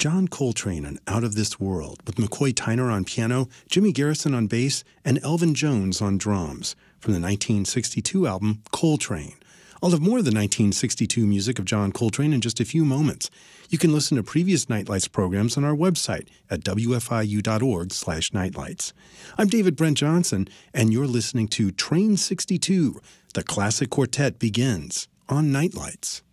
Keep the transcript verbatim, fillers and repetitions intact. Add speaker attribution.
Speaker 1: John Coltrane on Out of This World, with McCoy Tyner on piano, Jimmy Garrison on bass, and Elvin Jones on drums, from the nineteen sixty-two album Coltrane. I'll have more of the nineteen sixty-two music of John Coltrane in just a few moments. You can listen to previous Nightlights programs on our website at w f i u dot org slash nightlights. I'm David Brent Johnson, and you're listening to Train sixty-two. The Classic Quartet begins on Nightlights.